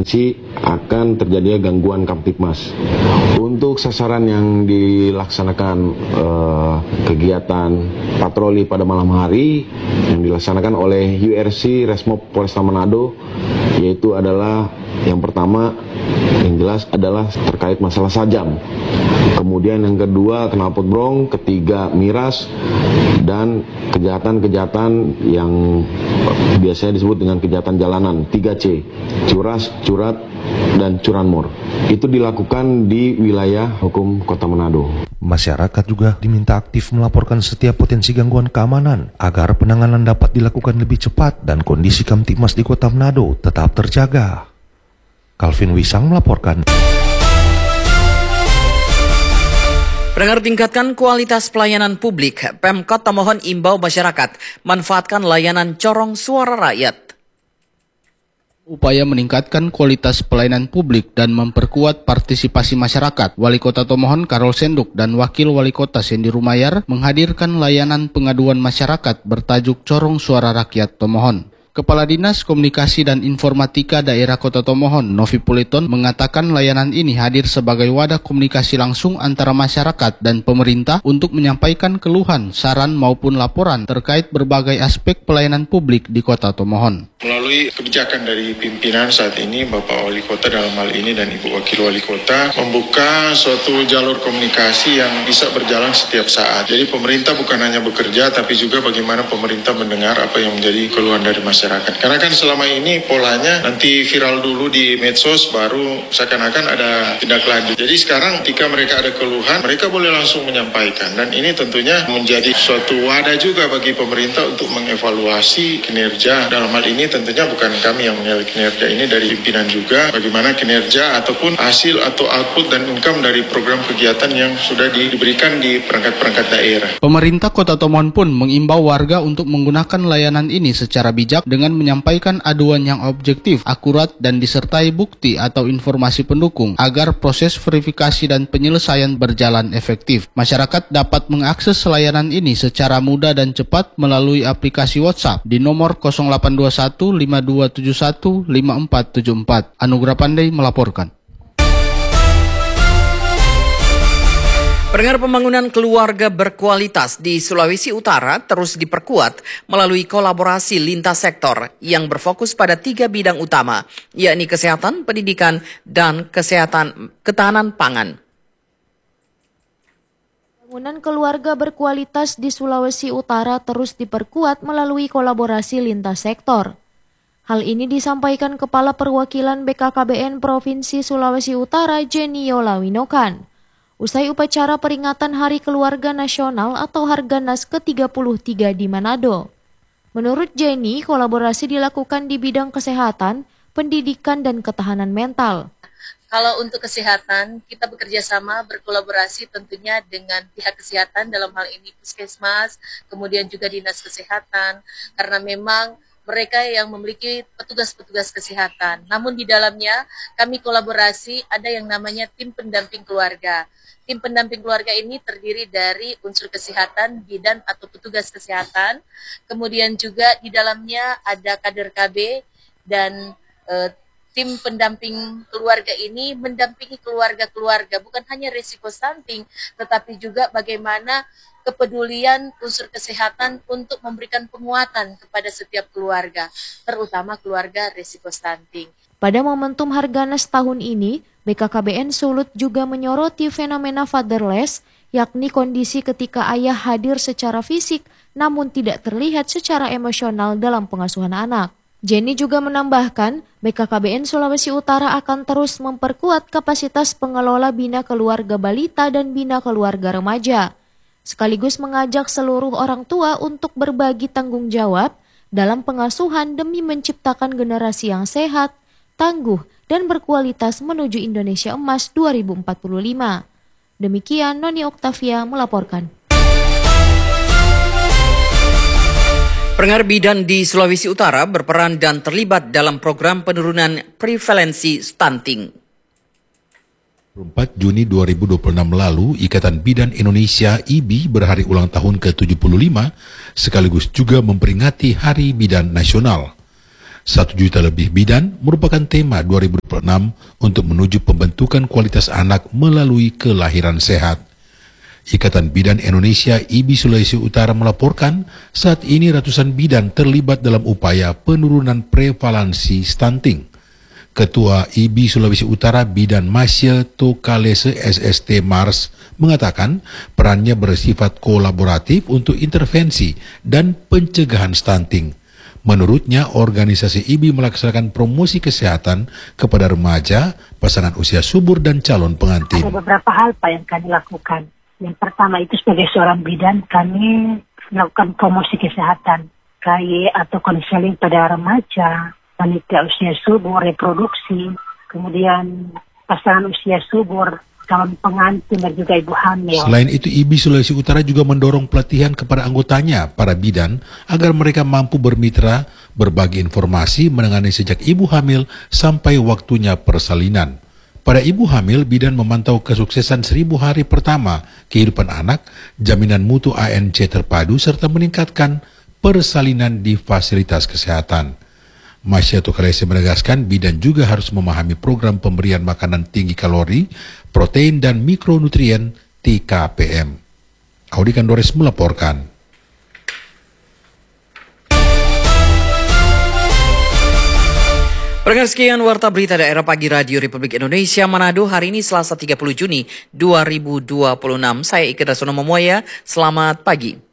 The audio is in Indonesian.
berpotensi akan terjadinya gangguan Kamtibmas. Untuk sasaran yang dilaksanakan kegiatan patroli pada malam hari yang dilaksanakan oleh URC Resmob Polresta Manado, yaitu adalah yang pertama yang jelas adalah terkait masalah sajam. Kemudian yang kedua knalpot brong, ketiga miras, dan kejahatan-kejahatan yang biasanya disebut dengan kejahatan jalanan, 3C, curas, curat, dan curanmor. Itu dilakukan di wilayah hukum Kota Manado. Masyarakat juga diminta aktif melaporkan setiap potensi gangguan keamanan agar penanganan dapat dilakukan lebih cepat dan kondisi Kamtibmas di Kota Manado tetap terjaga. Calvin Wisang melaporkan. Pendengar, tingkatkan kualitas pelayanan publik. Pemkot Tomohon imbau masyarakat manfaatkan layanan corong suara rakyat. Upaya meningkatkan kualitas pelayanan publik dan memperkuat partisipasi masyarakat, Wali Kota Tomohon Karol Senduk dan Wakil Wali Kota Sendi Rumayar menghadirkan layanan pengaduan masyarakat bertajuk Corong Suara Rakyat Tomohon. Kepala Dinas Komunikasi dan Informatika Daerah Kota Tomohon, Novi Puliton, mengatakan layanan ini hadir sebagai wadah komunikasi langsung antara masyarakat dan pemerintah untuk menyampaikan keluhan, saran maupun laporan terkait berbagai aspek pelayanan publik di Kota Tomohon. Melalui kebijakan dari pimpinan saat ini, Bapak Wali Kota dalam hal ini dan Ibu Wakil Wali Kota, membuka suatu jalur komunikasi yang bisa berjalan setiap saat. Jadi pemerintah bukan hanya bekerja, tapi juga bagaimana pemerintah mendengar apa yang menjadi keluhan dari masyarakat. Karena kan selama ini polanya nanti viral dulu di medsos, baru seakan-akan ada tindak lanjut. Jadi sekarang ketika mereka ada keluhan, mereka boleh langsung menyampaikan. Dan ini tentunya menjadi suatu wadah juga bagi pemerintah untuk mengevaluasi kinerja. Dalam hal ini tentunya bukan kami yang menilai kinerja, ini dari pimpinan juga. Bagaimana kinerja ataupun hasil atau output dan income dari program kegiatan yang sudah diberikan di perangkat-perangkat daerah. Pemerintah Kota Tomohon pun mengimbau warga untuk menggunakan layanan ini secara bijak dengan menyampaikan aduan yang objektif, akurat, dan disertai bukti atau informasi pendukung agar proses verifikasi dan penyelesaian berjalan efektif. Masyarakat dapat mengakses layanan ini secara mudah dan cepat melalui aplikasi WhatsApp di nomor 0821 5271 5474. Anugrah Pandai melaporkan. Pendengar, pembangunan keluarga berkualitas di Sulawesi Utara terus diperkuat melalui kolaborasi lintas sektor yang berfokus pada 3 bidang utama, yakni kesehatan, pendidikan, dan ketahanan pangan. Pembangunan keluarga berkualitas di Sulawesi Utara terus diperkuat melalui kolaborasi lintas sektor. Hal ini disampaikan Kepala Perwakilan BKKBN Provinsi Sulawesi Utara, Jenny Yolawinokan, usai upacara peringatan Hari Keluarga Nasional atau Harganas ke-33 di Manado. Menurut Jenny, kolaborasi dilakukan di bidang kesehatan, pendidikan, dan ketahanan mental. Kalau untuk kesehatan, kita bekerja sama berkolaborasi tentunya dengan pihak kesehatan, dalam hal ini Puskesmas, kemudian juga Dinas Kesehatan, karena memang mereka yang memiliki petugas-petugas kesehatan. Namun di dalamnya kami kolaborasi, ada yang namanya tim pendamping keluarga. Tim pendamping keluarga ini terdiri dari unsur kesehatan, bidan atau petugas kesehatan. Kemudian juga di dalamnya ada kader KB dan tim pendamping keluarga ini mendampingi keluarga-keluarga, bukan hanya risiko stunting, tetapi juga bagaimana kepedulian unsur kesehatan untuk memberikan penguatan kepada setiap keluarga, terutama keluarga risiko stunting. Pada momentum Harganas tahun ini, BKKBN Sulut juga menyoroti fenomena fatherless, yakni kondisi ketika ayah hadir secara fisik namun tidak terlihat secara emosional dalam pengasuhan anak. Jenny juga menambahkan, BKKBN Sulawesi Utara akan terus memperkuat kapasitas pengelola bina keluarga balita dan bina keluarga remaja, sekaligus mengajak seluruh orang tua untuk berbagi tanggung jawab dalam pengasuhan demi menciptakan generasi yang sehat, tangguh, dan berkualitas menuju Indonesia Emas 2045. Demikian Noni Oktavia melaporkan. Pendengar, bidan di Sulawesi Utara berperan dan terlibat dalam program penurunan prevalensi stunting. 4 Juni 2026 lalu, Ikatan Bidan Indonesia IBI berhari ulang tahun ke-75, sekaligus juga memperingati Hari Bidan Nasional. 1 juta lebih bidan merupakan tema 2026 untuk menuju pembentukan kualitas anak melalui kelahiran sehat. Ikatan Bidan Indonesia IBI Sulawesi Utara melaporkan saat ini ratusan bidan terlibat dalam upaya penurunan prevalensi stunting. Ketua IBI Sulawesi Utara Bidan Masya Tokalese SST Mars mengatakan perannya bersifat kolaboratif untuk intervensi dan pencegahan stunting. Menurutnya, organisasi IBI melaksanakan promosi kesehatan kepada remaja, pasangan usia subur dan calon pengantin. Ada beberapa hal Pak yang kami lakukan. Yang pertama itu sebagai seorang bidan kami melakukan promosi kesehatan, KY atau konseling pada remaja, wanita usia subur, reproduksi, kemudian pasangan usia subur, calon pengantin dan juga ibu hamil. Selain itu, IBI Sulawesi Utara juga mendorong pelatihan kepada anggotanya, para bidan, agar mereka mampu bermitra, berbagi informasi mengenai sejak ibu hamil sampai waktunya persalinan. Pada ibu hamil, bidan memantau kesuksesan 1000 hari pertama kehidupan anak, jaminan mutu ANC terpadu, serta meningkatkan persalinan di fasilitas kesehatan. Masya Tokalese menegaskan bidan juga harus memahami program pemberian makanan tinggi kalori, protein, dan mikronutrien TKPM. Audi Kandores melaporkan. Pendengar sekian Warta Berita Daerah Pagi Radio Republik Indonesia Manado hari ini Selasa 30 Juni 2026. Saya Ika Dasono Momoya, selamat pagi.